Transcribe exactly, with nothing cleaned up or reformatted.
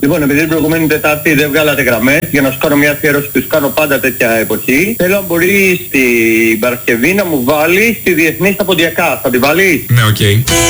Λοιπόν, επειδή την προηγούμενη Τετάρτη δεν βγάλατε γραμμές, για να σου κάνω μια αφιέρωση που σου κάνω πάντα τέτοια εποχή, θέλω αν μπορεί στην Παρασκευή να μου βάλει στη Διεθνή στα Ποντιακά. Θα τη βάλει? Ναι, οκ. Okay.